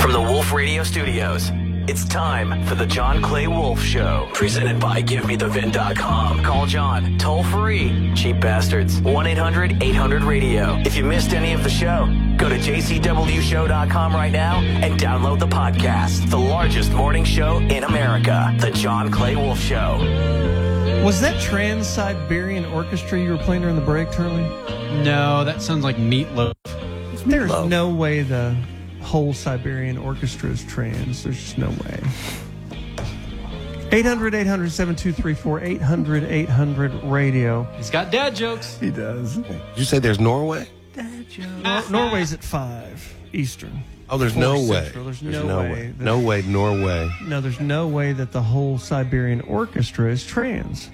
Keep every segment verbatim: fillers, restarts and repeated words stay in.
From the Wolf Radio Studios, it's time for the John Clay Wolf Show, presented by Give Me The Vin dot com. Call John, toll free, cheap bastards, one eight hundred eight hundred radio. If you missed any of the show, go to J C W show dot com right now and download the podcast. The largest morning show in America, the John Clay Wolf Show. Was that Trans-Siberian Orchestra you were playing during the break, Turley? No, that sounds like Meatloaf. There's no way the whole Siberian Orchestra is trans. There's just no way. eight hundred eight hundred seven two three four, eight hundred eight hundred radio. He's got dad jokes. He does. Did you say there's Norway? Dad jokes. Nor- Norway's at five Eastern. Oh, there's Four no way. Central. There's, There's no, no way. way. that- No way, Norway. No, there's no way that the whole Siberian Orchestra is trans.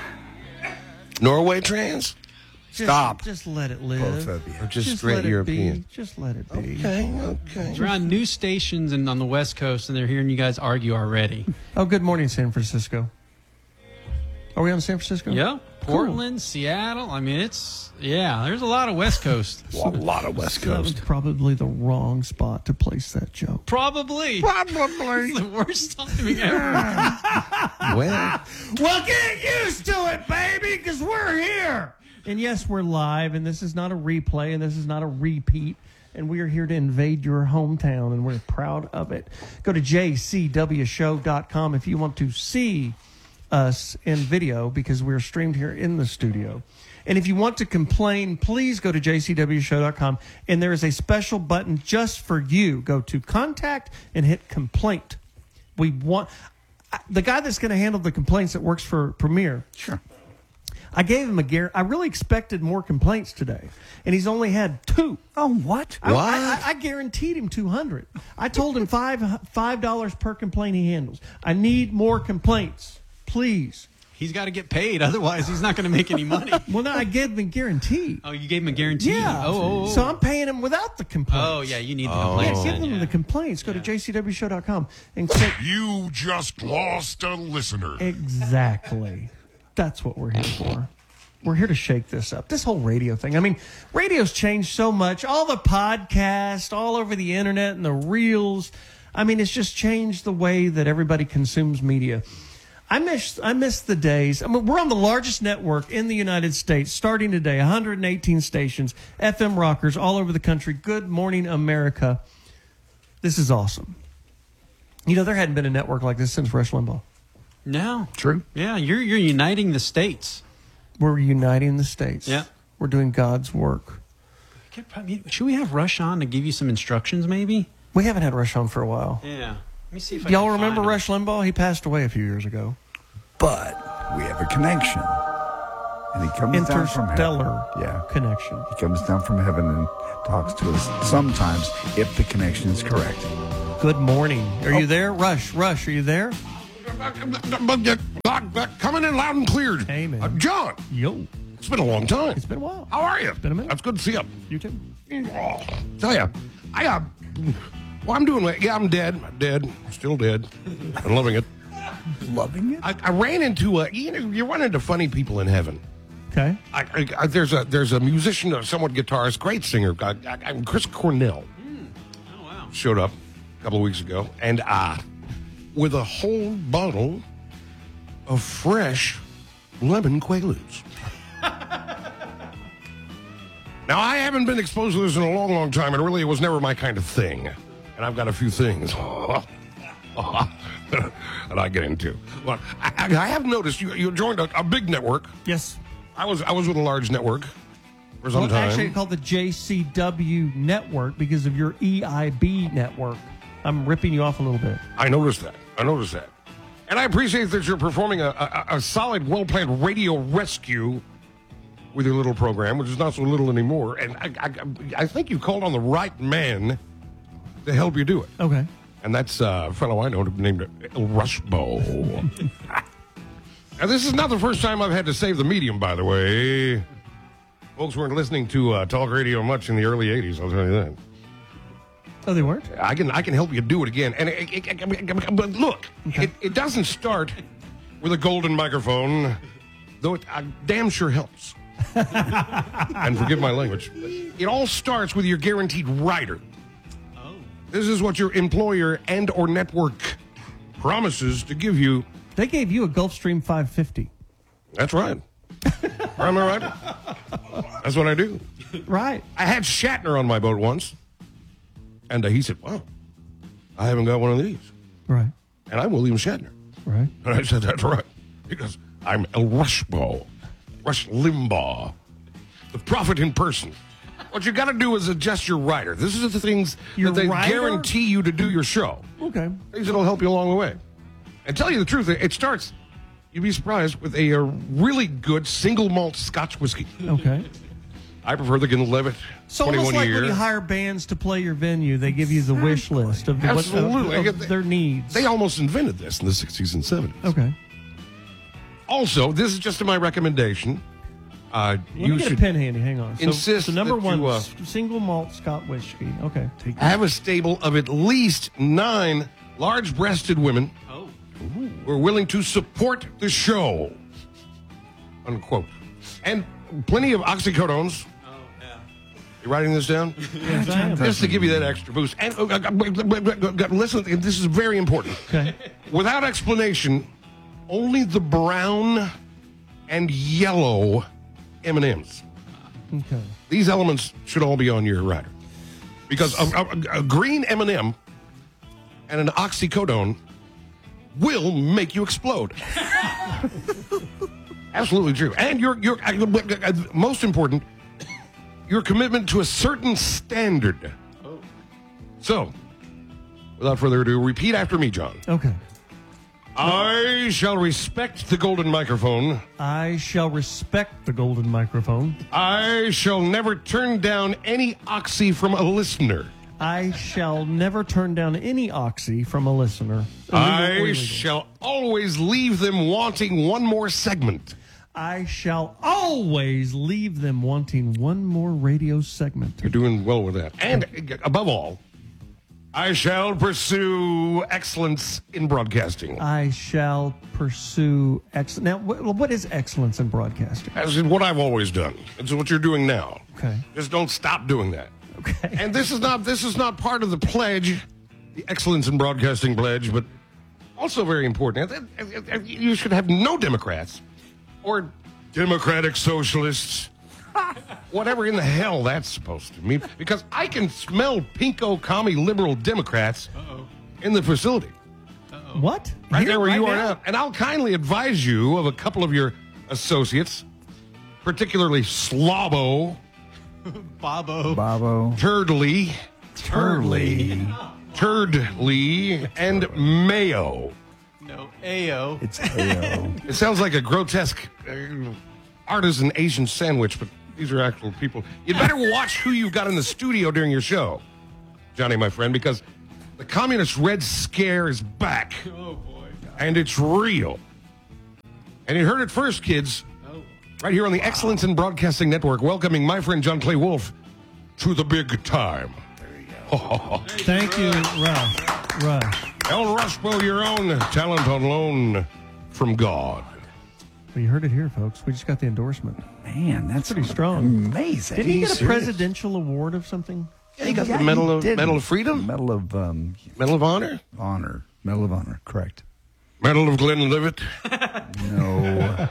Norway trans? Just, Stop. Just let it live. Quophobia. Or just, Just straight let it European? be. Just let it be. Okay, okay. We're on news stations and on the West Coast, and they're hearing you guys argue already. Oh, good morning, San Francisco. Are we on San Francisco? Yeah. Portland, Seattle. I mean, it's, yeah, there's a lot of West Coast. A lot of West That was Coast. probably the wrong spot to place that joke. Probably. Probably. It's the worst timing ever. Well, Well, get used to it, baby, because we're here. And yes, we're live, and this is not a replay, and this is not a repeat. And we are here to invade your hometown, and we're proud of it. Go to J C W show dot com if you want to see us in video, because we're streamed here in the studio. And if you want to complain, please go to J C W show dot com, and there is a special button just for you. Go to contact and hit complaint. We want the guy that's going to handle the complaints that works for Premier. Sure. I gave him a guar. I really expected more complaints today, and he's only had two. Oh, what? I, I, I guaranteed him two hundred. I told him five five dollars per complaint he handles. I need more complaints, please. He's got to get paid, otherwise he's not going to make any money. Well, no, I gave him a guarantee. Oh, you gave him a guarantee? Yeah. Oh, oh, oh. So I'm paying him without the complaints. Oh, yeah, you need the Yeah, complaints. give then, them yeah. the complaints. Go to J C W show dot com and click. You just lost a listener. Exactly. That's what we're here for. We're here to shake this up. This whole radio thing. I mean, radio's changed so much. All the podcasts, all over the internet and the reels. I mean, it's just changed the way that everybody consumes media. I miss I miss the days. I mean, we're on the largest network in the United States, starting today, one hundred eighteen stations, F M rockers all over the country. Good morning, America. This is awesome. You know, there hadn't been a network like this since Rush Limbaugh. No. True. Yeah, you're you're uniting the states. We're uniting the states. Yeah. We're doing God's work. Could probably- Should we have Rush on to give you some instructions, maybe? We haven't had Rush on for a while. Yeah. Let me see if I Y'all can remember find him. Rush Limbaugh? He passed away a few years ago. But we have a connection. And he comes down from heaven. Interstellar Yeah. connection. He comes down from heaven and talks to us sometimes if the connection is correct. Good morning. Are Oh. you there? Rush, Rush, are you there? Coming in loud and clear. Hey, man. Uh, John, Yo. it's been a long time. It's been a while. How are you? been a minute. That's good to see you. You too? Oh, tell ya, I uh, well, I'm doing. Yeah, I'm dead. Dead. Still dead. I'm loving it. Loving it? I, I ran into uh, you know, you run into funny people in heaven. Okay. I, I, I, there's a there's a musician, a somewhat guitarist, great singer. I, I, I'm Chris Cornell. Oh, wow. Showed up a couple of weeks ago, and uh, with a whole bottle of fresh lemon Quaaludes. Now, I haven't been exposed to this in a long, long time, and really it was never my kind of thing. And I've got a few things that I get into. Well, I, I have noticed you, you joined a, a big network. Yes. I was I was with a large network for some Well, time. actually, called the J C W network because of your E I B network. I'm ripping you off a little bit. I noticed that. I noticed that. And I appreciate that you're performing a, a, a solid, well-planned radio rescue with your little program, which is not so little anymore. And I, I, I think you called on the right man to help you do it. Okay. And that's uh, a fellow I know named El Rushbo. Now, this is not the first time I've had to save the medium, by the way. Folks weren't listening to uh, talk radio much in the early eighties, I'll tell you that. Oh, they weren't? I can I can help you do it again. And it, it, it, but look, Okay. it, it doesn't start with a golden microphone, though it uh, damn sure helps. And forgive my language. It all starts with your guaranteed rider. Oh. This is what your employer and or network promises to give you. They gave you a Gulfstream five fifty. That's right. Am I right? That's what I do. Right. I had Shatner on my boat once, and uh, he said, wow, I haven't got one of these. Right. And I'm William Shatner. Right. And I said, that's right, because I'm El Rushbo, Rush Limbaugh, the prophet in person. What you got to do is adjust your rider. This is the things Your that they rider? guarantee you to do your show. Okay. Things that'll help you along the way. And tell you the truth, it starts, you'd be surprised, with a, a really good single malt Scotch whiskey. Okay. I prefer the Glenlivet So almost twenty-one like year. when you hire bands to play your venue, they give you the wish list of, what, Absolutely. of, of their needs. They almost invented this in the sixties and seventies. Okay. Also, this is just my recommendation. Uh, Let you me get should a pen handy. Hang on. So, insist so number that one, you, uh, s- single malt Scotch whiskey. Okay. have a stable of at least nine large-breasted women Oh. who are willing to support the show. Unquote. And plenty of oxycodones. Oh, yeah. You writing this down? Yes, I am. Just to give you that extra boost. And uh, uh, uh, uh, listen, this is very important. Okay. Without explanation, only the brown and yellow M and M's. Okay. These elements should all be on your rider. Because a, a, a green M and M and an oxycodone will make you explode. Absolutely true. And your your uh, most important, your commitment to a certain standard. Oh. So, without further ado, repeat after me, John. Okay. I shall respect the golden microphone. I shall respect the golden microphone. I shall never turn down any oxy from a listener. I shall never turn down any oxy from a listener. Illegal or I illegal. shall always leave them wanting one more segment. I shall always leave them wanting one more radio segment. You're doing well with that. And uh, above all, I shall pursue excellence in broadcasting. I shall pursue excellence. Now, what, what is excellence in broadcasting? That's what I've always done. It's what you're doing now. Okay. Just don't stop doing that. Okay. And this is not this is not part of the pledge, the excellence in broadcasting pledge, but also very important. You should have no Democrats or Democratic Socialists, whatever in the hell that's supposed to mean, because I can smell pinko commie liberal Democrats Uh-oh. in the facility. What? Right Here, there where right you are now? now. And I'll kindly advise you of a couple of your associates, particularly Slobbo, Bobo. Bobo. Turdley, Turley. Turdley, and Mayo. No. Ayo. It's A O. It sounds like a grotesque uh, artisan Asian sandwich, but these are actual people. You'd better watch who you've got in the studio during your show, Johnny, my friend, because the communist Red Scare is back, Oh, boy. and it's real. And you heard it first, kids, Oh. right here on the Excellence in Broadcasting Network, welcoming my friend John Clay Wolf to the big time. Thank you, Rush. Rush. El Rushbo, your own talent on loan from God. Well, you heard it here, folks. We just got the endorsement. Man, that's Pretty strong. amazing. Did he get a Serious. presidential award of something? Yeah, he got Yeah, the Medal he of did. Medal of Freedom, Medal of um, Medal of Honor, Honor. Medal of Honor, correct. Medal of Glenlivet. No.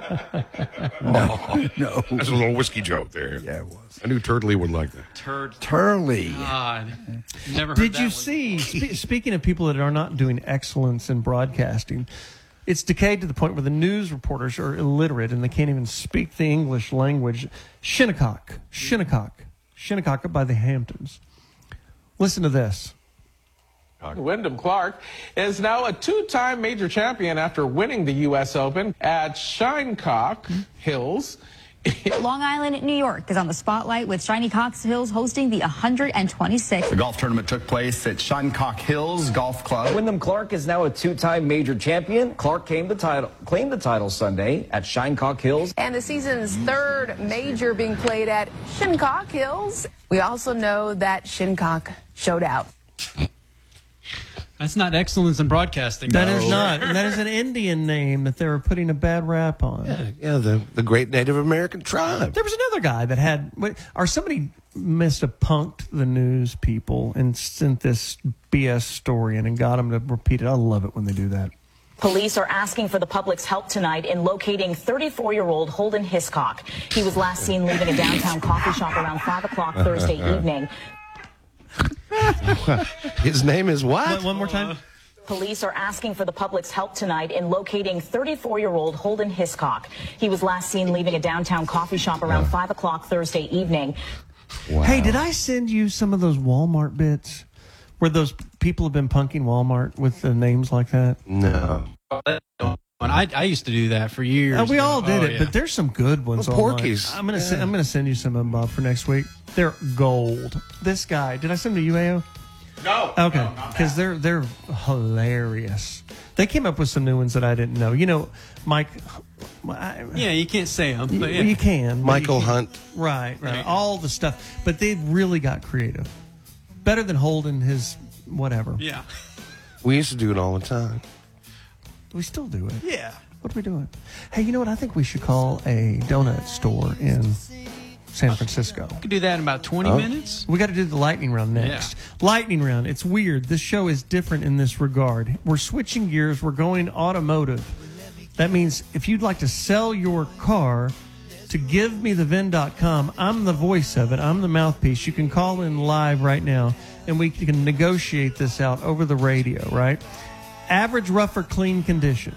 no. No. That's a little whiskey joke there. Yeah, it was. I knew Turdley would like that. Turd. Turley. God. Never heard Did that you one. see, spe- speaking of people that are not doing excellence in broadcasting, it's decayed to the point where the news reporters are illiterate and they can't even speak the English language. Shinnecock, Shinnecock, Shinnecock up by the Hamptons. Listen to this. Wyndham Clark is now a two-time major champion after winning the U S Open at Shinnecock Hills. Long Island, New York is on the spotlight with Shiny Cox Hills hosting the one hundred twenty-sixth. The golf tournament took place at Shinnecock Hills Golf Club. Wyndham Clark is now a two-time major champion. Clark claimed the title, claimed the title Sunday at Shinnecock Hills. And the season's third major being played at Shinnecock Hills. We also know that Shinnecock showed out. That's not excellence in broadcasting. That though. is not, and that is an Indian name that they were putting a bad rap on. Yeah, yeah the, the great Native American tribe. There was another guy that had, or somebody must have punked the news people and sent this B S story in and got them to repeat it. I love it when they do that. Police are asking for the public's help tonight in locating thirty-four-year-old Holden Hiscock. He was last seen leaving a downtown coffee shop around five o'clock Thursday evening. His name is what? One, one more time. Police are asking for the public's help tonight in locating thirty-four-year-old Holden Hiscock. He was last seen leaving a downtown coffee shop around five o'clock Thursday evening. Wow. Hey, did I send you some of those Walmart bits where those people have been punking Walmart with the names like that? No. I, I used to do that for years. Uh, we all did oh, it, yeah. but there's some good ones. Well, Porky's. I'm gonna yeah. send, I'm gonna send you some of them, Bob, for next week. They're gold. This guy, did I send them to you, A O? No. Okay, because they're they're hilarious. They came up with some new ones that I didn't know. You know, Mike. I, Yeah, you can't say them. you, But yeah. you can. but Michael you can't. Hunt. Right, right. All the stuff, but they really got creative. Better than holding his whatever. Yeah. We used to do it all the time. We still do it. Yeah. What are we doing? Hey, you know what? I think we should call a donut store in San Francisco. We could do that in about twenty Oh. minutes. We got to do the lightning round next. Lightning round. It's weird. This show is different in this regard. We're switching gears. We're going automotive. That means if you'd like to sell your car to give me the vin dot com, I'm the voice of it. I'm the mouthpiece. You can call in live right now, and we can negotiate this out over the radio, right? Average, rough, or clean condition.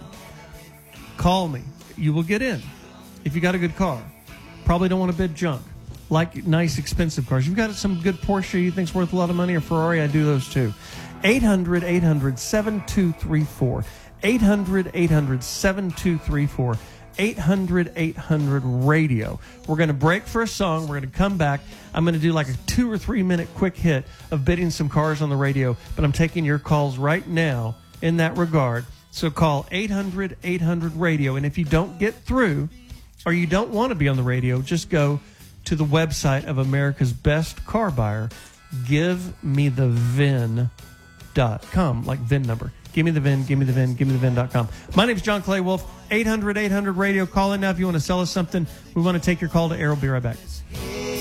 Call me. You will get in if you got a good car. Probably don't want to bid junk. Like nice, expensive cars. You've got some good Porsche you think's worth a lot of money, or Ferrari, I do those too. eight hundred, eight hundred, seven two three four. eight hundred, eight hundred, seven two three four. eight hundred, eight hundred, radio. We're going to break for a song. We're going to come back. I'm going to do like a two or three minute quick hit of bidding some cars on the radio, but I'm taking your calls right now in that regard. So call eight hundred, eight hundred, radio. And if you don't get through or you don't want to be on the radio, just go to the website of America's Best Car Buyer. Give me the vin dot com, like V I N number. Give me the V I N, give me the V I N, give me the V I N dot com. My name's John Clay Wolf. eight hundred, eight hundred, radio. Call in now if you want to sell us something. We want to take your call to air. We'll be right back.